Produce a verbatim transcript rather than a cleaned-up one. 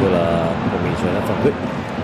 gọi là một mình chơi nó phản vệ